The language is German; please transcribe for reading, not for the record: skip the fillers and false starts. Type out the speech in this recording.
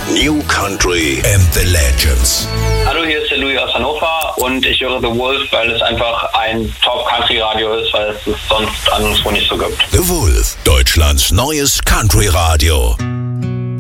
New Country and the Legends. Hallo, hier ist der Louis aus Hannover und ich höre The Wolf, weil es einfach ein Top-Country-Radio ist, weil es sonst anderswo nicht so gibt. The Wolf, Deutschlands neues Country-Radio.